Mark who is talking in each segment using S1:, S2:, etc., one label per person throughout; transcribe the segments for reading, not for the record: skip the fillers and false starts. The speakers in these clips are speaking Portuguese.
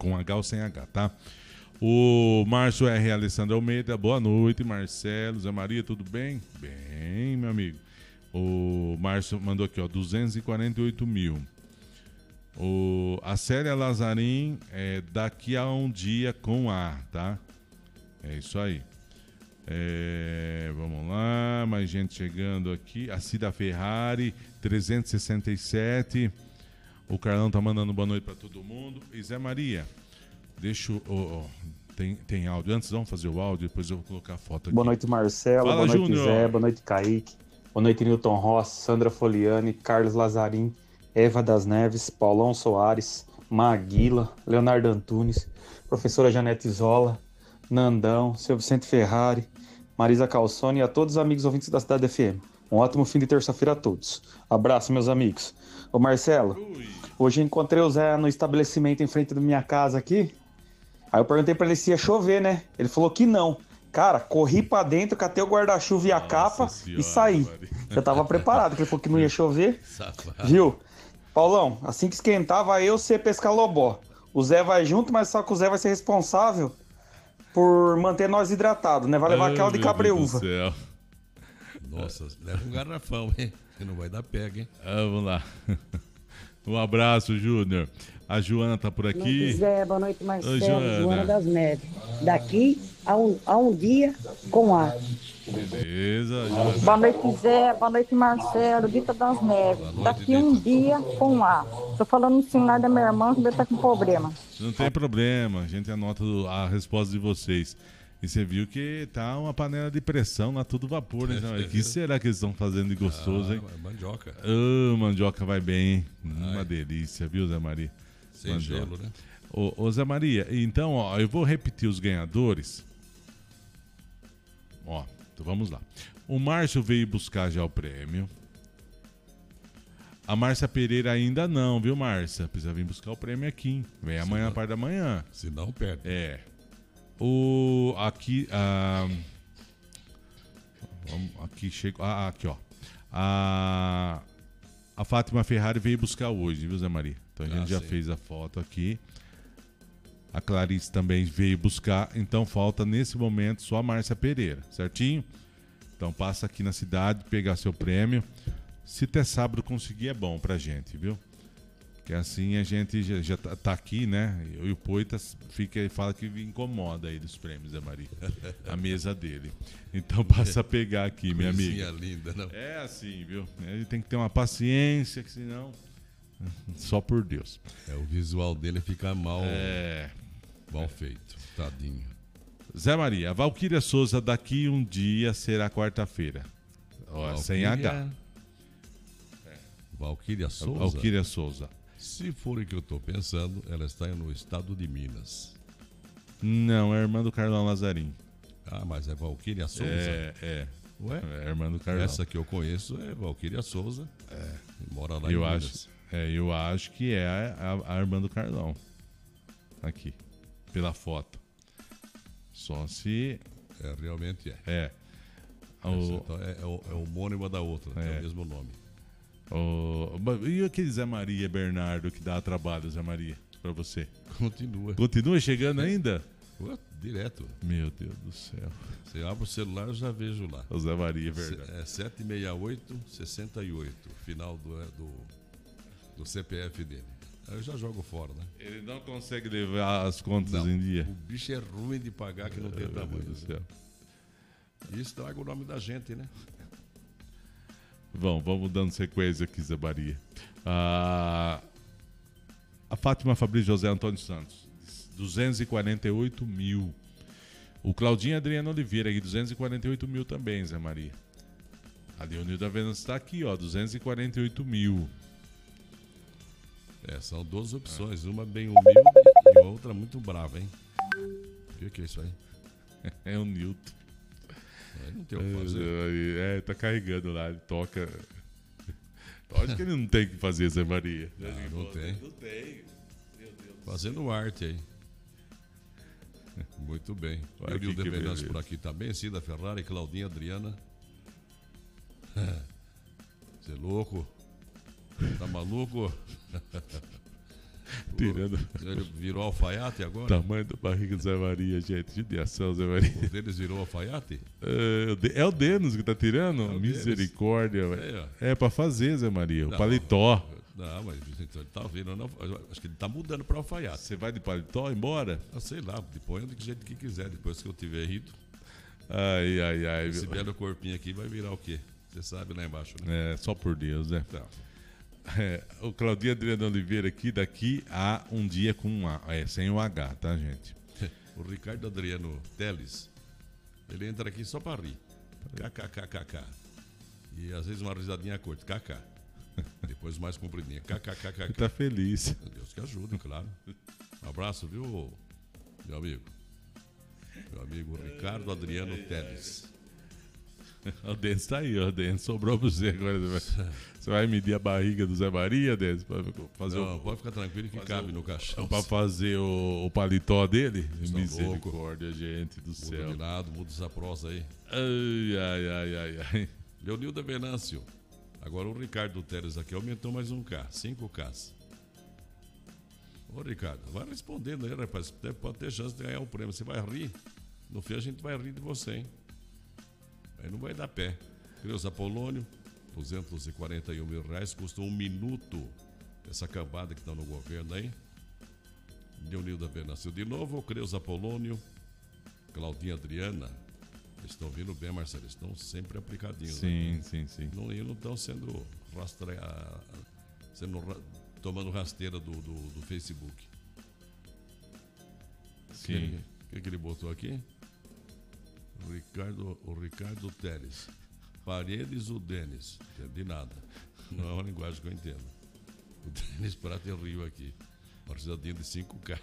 S1: com H ou sem H, tá? O Márcio R. Alessandro Almeida, boa noite, Marcelo, Zé Maria, tudo bem? Bem, meu amigo. O Márcio mandou aqui, ó, 248 mil. A Célia Lazarim é daqui a um dia com A, tá? É isso aí. Vamos lá, mais gente chegando aqui. A Cida Ferrari, 367. O Carlão tá mandando boa noite pra todo mundo. E Zé Maria, deixa o... Tem áudio. Antes vamos fazer o áudio, depois eu vou colocar a foto aqui.
S2: Boa noite, Marcelo.
S1: Fala,
S2: boa noite,
S1: Júnior.
S2: Zé. Boa noite, Kaique. Boa noite, Newton Rossi, Sandra Foliani, Carlos Lazarim, Eva das Neves, Paulão Soares, Maguila, Leonardo Antunes, professora Janete Zola, Nandão, seu Vicente Ferrari, Marisa Calçone e a todos os amigos ouvintes da Cidade FM. Um ótimo fim de terça-feira a todos. Abraço, meus amigos. Ô, Marcelo, hoje eu encontrei o Zé no estabelecimento em frente da minha casa aqui. Aí eu perguntei pra ele se ia chover, né? Ele falou que não. Cara, corri pra dentro, catei o guarda-chuva e a capa e saí. Já tava preparado, porque ele falou que não ia chover. Viu? Paulão, assim que esquentar, vai eu ser pescar lobó. O Zé vai junto, mas só que o Zé vai ser responsável por manter nós hidratados, né? Vai levar aquela de cabreúva.
S3: Nossa, leva um garrafão, hein? Que não vai dar pega, hein?
S1: Vamos lá. Um abraço, Júnior. A Joana tá por aqui.
S4: Boa noite, Zé. Boa noite, Marcelo.
S1: Oi, Joana.
S4: Joana das Neves. Daqui a um dia com A.
S1: Beleza, Joana.
S5: Boa noite, Zé. Boa noite, Marcelo. Dita das Neves. Daqui um dia com A. Tô falando no celular da minha irmã que deve estar com problema.
S1: Não tem problema, a gente anota a resposta de vocês. E você viu que tá uma panela de pressão lá, tudo vapor, né? O que será que eles estão fazendo de gostoso, hein?
S3: Mandioca.
S1: Mandioca vai bem, hein? Uma delícia, viu, Zé Maria?
S3: Sem
S1: mandioca.
S3: gelo, né?
S1: Ô, Zé Maria, então, ó, eu vou repetir os ganhadores. Ó, então vamos lá. O Márcio veio buscar já o prêmio. A Márcia Pereira ainda não, viu, Márcia? Precisa vir buscar o prêmio aqui, hein? Vem amanhã, a parte da manhã.
S3: Se não, perde.
S1: Aqui chegou. Aqui, ó. A Fátima Ferrari veio buscar hoje, viu, Zé Maria? Então a gente já fez a foto aqui. A Clarice também veio buscar. Então falta nesse momento só a Márcia Pereira, certinho? Então passa aqui na cidade, pegar seu prêmio. Se até sábado conseguir é bom pra gente, viu? Que assim a gente já tá aqui, né? E o Poita fala que incomoda aí dos prêmios, Zé Maria. A mesa dele. Então passa a pegar aqui, minha amiga.
S3: Linda, não?
S1: É assim, viu? Ele tem que ter uma paciência, que senão... Só por Deus.
S3: O visual dele fica mal feito. Tadinho.
S1: Zé Maria, a Valquíria Souza daqui um dia será quarta-feira. Sem H.
S3: Valquíria Souza?
S1: Valquíria Souza.
S3: Se for o que eu tô pensando, ela está no estado de Minas.
S1: Não, é a irmã do Carlão Lazarim.
S3: Mas é Valquíria Souza? Ué?
S1: É a irmã do Carlão.
S3: Essa que eu conheço é Valquíria Souza. Mora lá em Minas.
S1: Eu acho que é a irmã do Carlão. Aqui. Pela foto. Só se...
S3: realmente é.
S1: Então
S3: é homônima da outra, tem o mesmo nome.
S1: E aquele Zé Maria Bernardo que dá trabalho, Zé Maria, pra você? Continua chegando ainda?
S3: Direto.
S1: Meu Deus do céu.
S3: Você abre o celular, eu já vejo lá.
S1: O Zé Maria Bernardo.
S3: É 768-68, final do CPF dele. Aí eu já jogo fora, né?
S1: Ele não consegue levar as contas em dia.
S3: O bicho é ruim de pagar que não tem tamanho. Do céu. E estraga o nome da gente, né?
S1: Vamos dando sequência aqui, Zé Maria. A Fátima Fabrício José Antônio Santos, 248 mil. O Claudinho Adriano Oliveira aqui, 248 mil também, Zé Maria. A Leonilda Venus está aqui, ó, 248 mil.
S3: São duas opções, uma bem humilde e outra muito brava, hein? O que é isso aí?
S1: É o Newton.
S3: Não tem o que fazer.
S1: Tá carregando lá, ele toca. Lógico que ele não tem o que fazer, Zé Maria.
S3: Não tem.
S1: Não tem. Meu Deus.
S3: Fazendo arte aí. Muito bem. Eu li o Devenâncio por aqui também. Cida Ferrari, Claudinha, Adriana. Você é louco? Tá maluco?
S1: Tirando.
S3: Ele virou alfaiate agora?
S1: Tamanho da barriga do Zé Maria, gente. Judiação, Zé Maria.
S3: O deles virou alfaiate?
S1: É o Denis que tá tirando? Misericórdia, velho. É pra fazer, Zé Maria. O paletó.
S3: Não, mas então, ele tá vendo. Não, acho que ele tá mudando pra alfaiate.
S1: Você vai de paletó embora?
S3: Sei lá, depois do jeito que quiser. Depois que eu tiver rido.
S1: Ai.
S3: Esse belo corpinho aqui vai virar o quê? Você sabe lá embaixo, né?
S1: É, só por Deus, né?
S3: Tá.
S1: O Claudinho Adriano Oliveira aqui, daqui a um dia com um A. Sem o H, tá, gente?
S3: O Ricardo Adriano Teles, ele entra aqui só pra rir. KKKKK. E às vezes uma risadinha curta. KK. Depois mais compridinha. KKKKK.
S1: Ele tá feliz.
S3: Deus que ajude, claro. Um abraço, viu, meu amigo? Meu amigo Ricardo Adriano Teles.
S1: O Denis tá aí, ó. O Denis sobrou pra você agora. Você vai medir a barriga do Zé Maria, Denis?
S3: Pode ficar tranquilo que cabe no caixão.
S1: Pra fazer o paletó dele? Misericórdia, gente do céu.
S3: Muda de lado, muda essa prosa aí.
S1: Ai.
S3: Leonilda Venâncio. Agora o Ricardo Teles aqui aumentou mais um K, 5Ks. Ô Ricardo, vai respondendo aí, rapaz. Pode ter chance de ganhar o prêmio. Você vai rir. No fim a gente vai rir de você, hein? Aí não vai dar pé. Creuza Polônio, R$241 mil. Custa 1 minuto. Essa cambada que está no governo aí. Leonilda Venâncio de novo. Creuza Polônio. Claudinha Adriana. Eles estão vindo bem, Marcelo. Eles estão sempre aplicadinhos.
S1: Sim.
S3: Não estão sendo tomando rasteira do Facebook.
S1: Sim.
S3: O que ele botou aqui? O Ricardo Teles. Paredes ou Denis? Entendi nada. Não é uma linguagem que eu entendo. O Denis Prata em Rio aqui. Uma risadinha de 5K.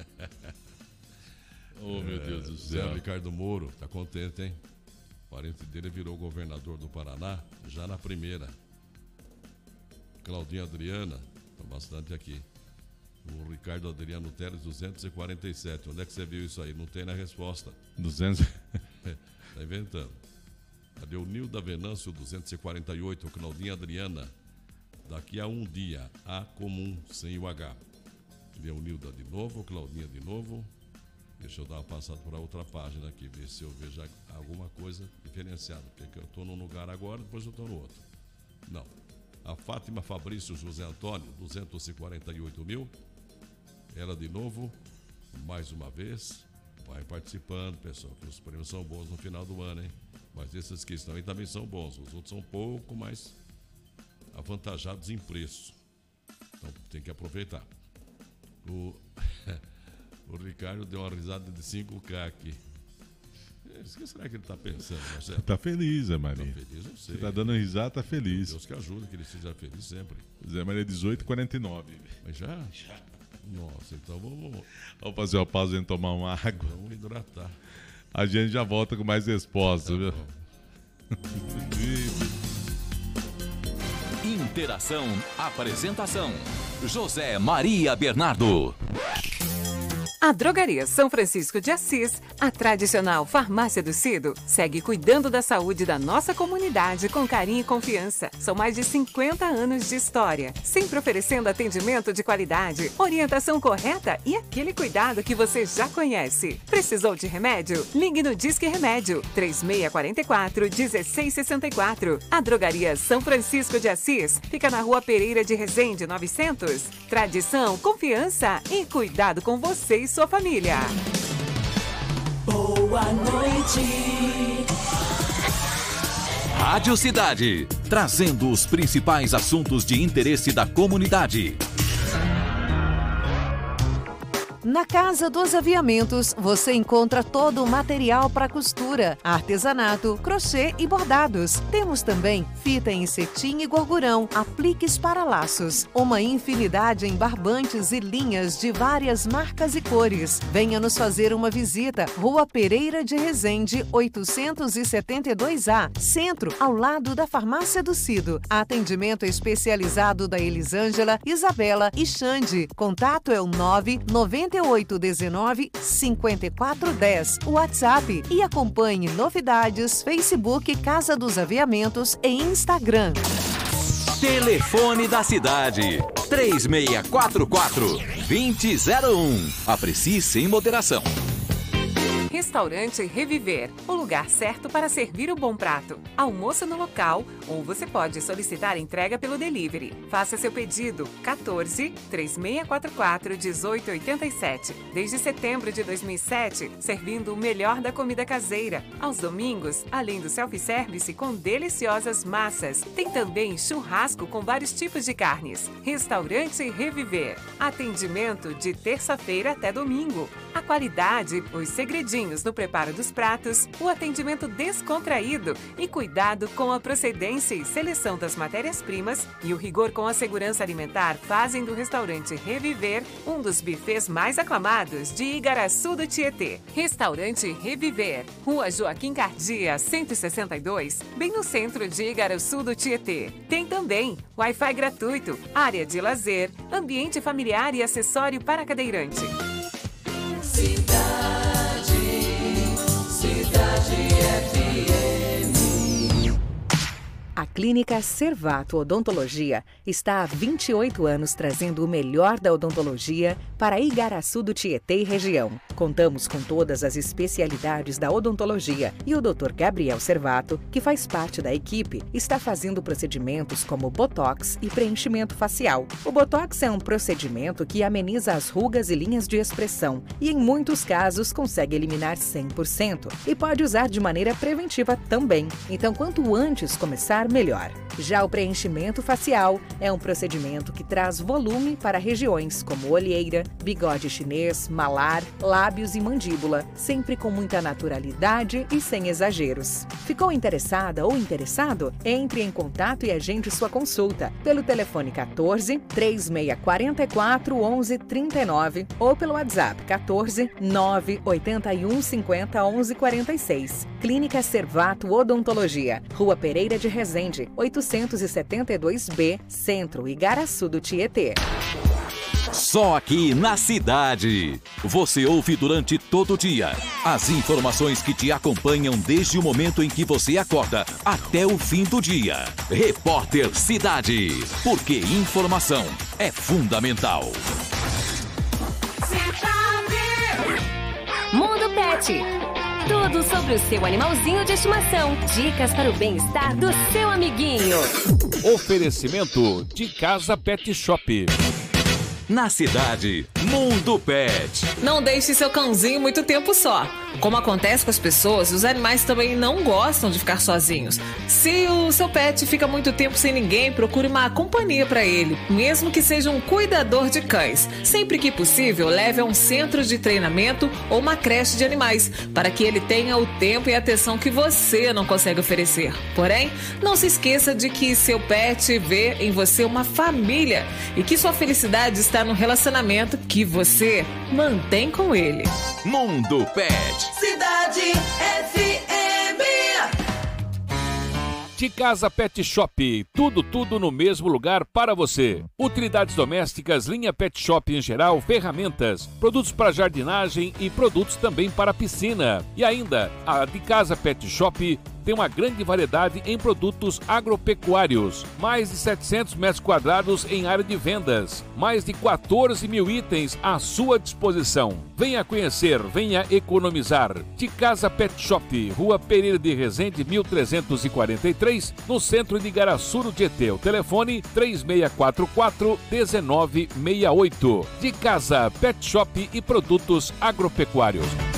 S1: Oh, meu Deus do céu.
S3: Zé Ricardo Moro, tá contente, hein? O parente dele virou governador do Paraná já na primeira. Claudinha Adriana, tá bastante aqui. O Ricardo Adriano Teles, 247. Onde é que você viu isso aí? Não tem na resposta.
S1: 200.
S3: Tá inventando. Cadê o Nilda Venâncio, 248. Claudinha Adriana. Daqui a um dia. A comum, sem o H. Leonilda de novo, Claudinha de novo. Deixa eu dar uma passada por outra página aqui, ver se eu vejo alguma coisa diferenciada. Porque eu estou num lugar agora, depois eu estou no outro. Não. A Fátima Fabrício José Antônio, 248 mil. Ela de novo, mais uma vez. Vai participando, pessoal, que os prêmios são bons no final do ano, hein? Mas esses que estão aí também são bons. Os outros são um pouco mais avantajados em preço. Então tem que aproveitar. O Ricardo deu uma risada de 5K aqui. O que será que ele está pensando, Marcelo?
S1: Tá feliz, Zé Maria.
S3: Tá feliz, eu sei.
S1: Você tá dando risada, tá feliz.
S3: Deus que ajuda, que ele seja feliz sempre.
S1: Zé Maria 18,49.
S3: Mas já? Nossa, então vamos
S1: fazer uma pausa e tomar uma água.
S3: Vamos hidratar.
S1: A gente já volta com mais respostas, viu?
S6: Interação, apresentação, José Maria Bernardo.
S7: A Drogaria São Francisco de Assis, a tradicional farmácia do Cido, segue cuidando da saúde da nossa comunidade com carinho e confiança. São mais de 50 anos de história, sempre oferecendo atendimento de qualidade, orientação correta e aquele cuidado que você já conhece. Precisou de remédio? Ligue no Disque Remédio, 3644-1664. A Drogaria São Francisco de Assis fica na Rua Pereira de Resende, 900. Tradição, confiança e cuidado com você e sua família.
S8: Boa noite.
S6: Rádio Cidade, trazendo os principais assuntos de interesse da comunidade.
S9: Na Casa dos Aviamentos, você encontra todo o material para costura, artesanato, crochê e bordados. Temos também fita em cetim e gorgurão, apliques para laços, uma infinidade em barbantes e linhas de várias marcas e cores. Venha nos fazer uma visita, Rua Pereira de Resende, 872A, Centro, ao lado da Farmácia do Cido. Atendimento especializado da Elisângela, Isabela e Xande. Contato é o 99819-5410, WhatsApp, e acompanhe novidades, Facebook Casa dos Aviamentos e Instagram.
S6: Telefone da Cidade, 3644 2001. Aprecie sem moderação.
S7: Restaurante Reviver, o lugar certo para servir o bom prato. Almoço no local ou você pode solicitar entrega pelo delivery. Faça seu pedido 14 3644 1887. Desde setembro de 2007, servindo o melhor da comida caseira. Aos domingos, além do self-service com deliciosas massas, tem também churrasco com vários tipos de carnes. Restaurante Reviver. Atendimento de terça-feira até domingo. A qualidade, os segredinhos no preparo dos pratos, o atendimento descontraído e cuidado com a procedência e seleção das matérias-primas e o rigor com a segurança alimentar fazem do restaurante Reviver um dos bufês mais aclamados de Igaraçu do Tietê. Restaurante Reviver, Rua Joaquim Cardia, 162, bem no centro de Igaraçu do Tietê. Tem também Wi-Fi gratuito, área de lazer, ambiente familiar e acessório para cadeirante.
S9: A Clínica Servato Odontologia está há 28 anos trazendo o melhor da odontologia para Igaraçu do Tietê e região. Contamos com todas as especialidades da odontologia e o Dr. Gabriel Servato, que faz parte da equipe, está fazendo procedimentos como botox e preenchimento facial. O botox é um procedimento que ameniza as rugas e linhas de expressão e, em muitos casos, consegue eliminar 100% e pode usar de maneira preventiva também. Então, quanto antes começar, melhor. Já o preenchimento facial é um procedimento que traz volume para regiões como olheira, bigode chinês, malar, lábios e mandíbula, sempre com muita naturalidade e sem exageros. Ficou interessada ou interessado? Entre em contato e agende sua consulta pelo telefone 14 3644 1139 ou pelo WhatsApp 14 981 50 1146. Clínica Servato Odontologia, Rua Pereira de Resende, 872B, Centro, Igaraçu do Tietê.
S6: Só aqui na cidade. Você ouve durante todo o dia as informações que te acompanham desde o momento em que você acorda até o fim do dia. Repórter Cidade. Porque informação é fundamental.
S8: Mundo Pet. Tudo sobre o seu animalzinho de estimação. Dicas para o bem-estar do seu amiguinho.
S10: Oferecimento de Casa Pet Shop.
S6: Na cidade, Mundo Pet.
S11: Não deixe seu cãozinho muito tempo só. Como acontece com as pessoas, os animais também não gostam de ficar sozinhos. Se o seu pet fica muito tempo sem ninguém, procure uma companhia para ele, mesmo que seja um cuidador de cães. Sempre que possível, leve a um centro de treinamento ou uma creche de animais, para que ele tenha o tempo e a atenção que você não consegue oferecer. Porém, não se esqueça de que seu pet vê em você uma família e que sua felicidade está no relacionamento que você mantém com ele.
S6: Mundo Pet.
S12: Cidade FM.
S10: De Casa Pet Shop, tudo no mesmo lugar para você. Utilidades domésticas, linha Pet Shop em geral, ferramentas, produtos para jardinagem e produtos também para piscina. E ainda, a De Casa Pet Shop tem uma grande variedade em produtos agropecuários. Mais de 700 metros quadrados em área de vendas. Mais de 14 mil itens à sua disposição. Venha conhecer, venha economizar. De Casa Pet Shop, Rua Pereira de Resende, 1343, no centro de Igaraçu do Tietê. O telefone 3644-1968. De Casa Pet Shop e produtos agropecuários.